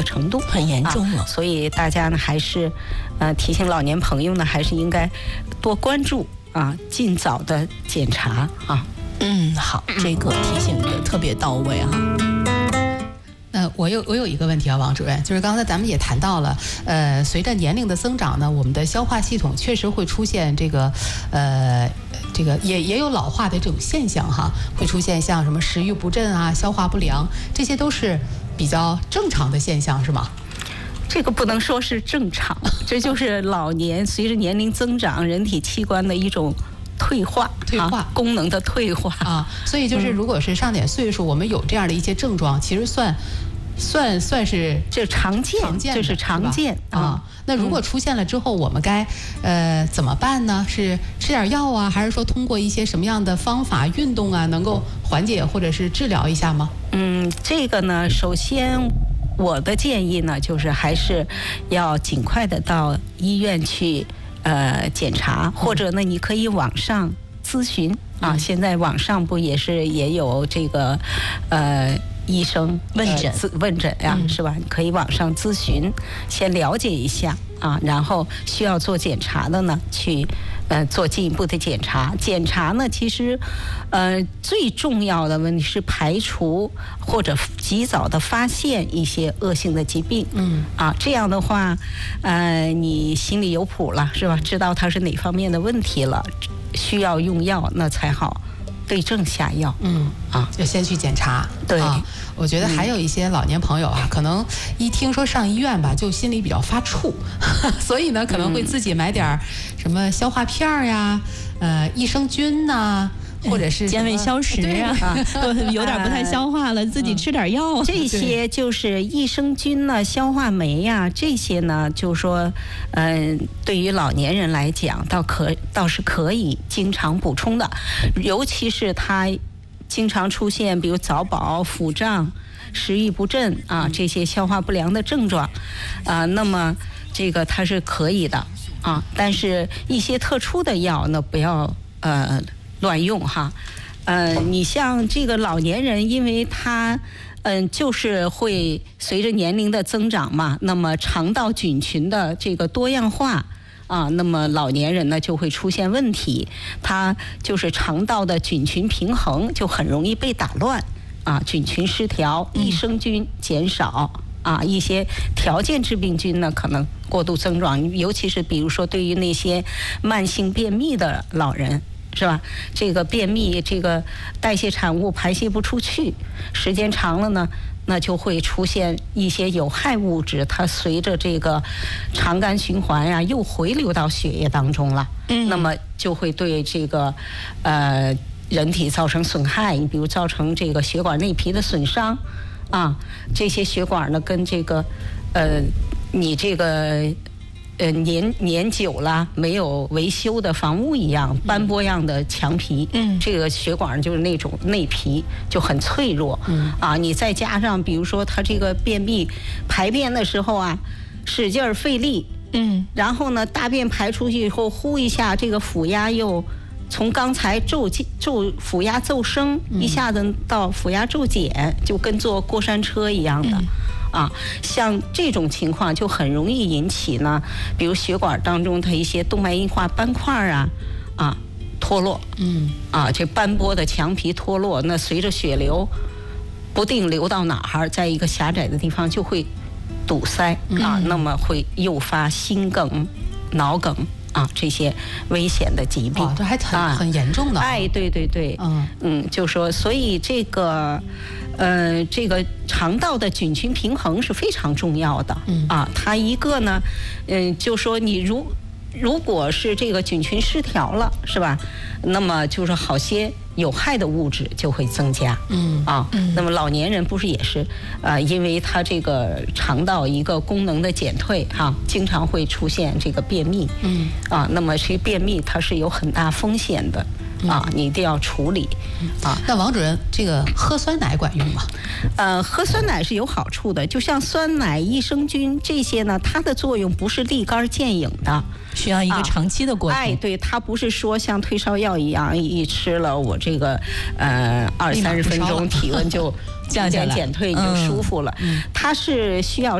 的程度， 很严重了。 所以大家呢还是提醒老年朋友呢，还是应该多关注尽早的检查啊。 好，这个提醒的特别到位哈。 我有一个问题啊，王主任，就是刚才咱们也谈到了，随着年龄的增长呢，我们的消化系统确实会出现这个也有老化的这种现象哈，会出现像什么食欲不振啊、消化不良，这些都是比较正常的现象，是吗？ 这个不能说是正常，这就是老年随着年龄增长，人体器官的一种退化，功能的退化啊。所以就是如果是上点岁数，我们有这样的一些症状，其实算是这常见，这是常见啊。 那如果出现了之后，我们该怎么办呢？是吃点药啊，还是说通过一些什么样的方法、运动啊，能够缓解或者是治疗一下吗？ 这个呢，首先我的建议呢，就是还是要尽快的到医院去检查，或者呢，你可以网上咨询啊。现在网上不也有这个医生问诊呀，是吧？你可以网上咨询，先了解一下啊，然后需要做检查的呢，去做进一步的检查。检查呢，其实最重要的问题是排除或者及早的发现一些恶性的疾病。这样的话，你心里有谱了，是吧？知道它是哪方面的问题了，需要用药，那才好对症下药。 就先去检查。 对， 我觉得还有一些老年朋友啊，可能一听说上医院吧，就心里比较发怵，所以呢，可能会自己买点什么消化片呀、益生菌呐。或者是健胃消食都有点不太消化了，自己吃点药。 这些就是益生菌呢、消化酶呀，这些呢，就说，对于老年人来讲，倒是可以经常补充的，尤其是他经常出现，比如早饱、腹胀、食欲不振啊这些消化不良的症状，那么这个它是可以的啊，但是一些特殊的药呢，不要乱用哈。你像这个老年人，因为他就是会随着年龄的增长嘛，那么肠道菌群的这个多样化啊，那么老年人呢就会出现问题，他就是肠道的菌群平衡就很容易被打乱啊，菌群失调，益生菌减少啊，一些条件致病菌呢可能过度增长，尤其是比如说对于那些慢性便秘的老人。是吧？这个便秘，这个代谢产物排泄不出去，时间长了呢，那就会出现一些有害物质，它随着这个肠肝循环呀，又回流到血液当中了。那么就会对这个人体造成损害，你比如造成这个血管内皮的损伤啊，这些血管呢跟这个你这个。年久了没有维修的房屋一样，斑驳样的墙皮，这个血管就是那种内皮就很脆弱，你再加上比如说他这个便秘排便的时候啊，使劲儿费力，然后呢大便排出去以后，呼一下这个腹压又从刚才腹压骤升，一下子到腹压骤减，就跟坐过山车一样的。像这种情况就很容易引起呢，比如血管当中它一些动脉硬化斑块脱落，这斑驳的墙皮脱落，那随着血流不定流到哪儿，在一个狭窄的地方就会堵塞那么会诱发心梗、脑梗这些危险的疾病。 这还很严重的。 对对对，就说所以这个肠道的菌群平衡是非常重要的它一个呢，就说你如果是这个菌群失调了，是吧？那么就是好些有害的物质就会增加。那么老年人不是也是因为他这个肠道一个功能的减退经常会出现这个便秘。那么这便秘它是有很大风险的。你一定要处理那王主任，这个喝酸奶管用吗？ 喝酸奶是有好处的，就像酸奶、益生菌这些呢，它的作用不是立竿见影的， 需要一个长期的过程。 对，它不是说像退烧药一样，一吃了我这个20-30分钟体温就渐渐减退，就舒服了。它是需要